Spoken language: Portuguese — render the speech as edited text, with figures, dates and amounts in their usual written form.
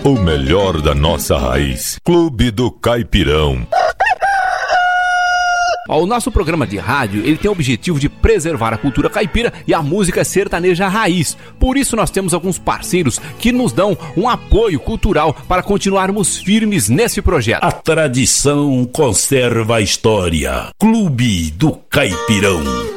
O melhor da nossa raiz. Clube do Caipirão. O nosso programa de rádio, ele tem o objetivo de preservar a cultura caipira e a música sertaneja raiz. Por isso nós temos alguns parceiros que nos dão um apoio cultural para continuarmos firmes nesse projeto. A tradição conserva a história. Clube do Caipirão.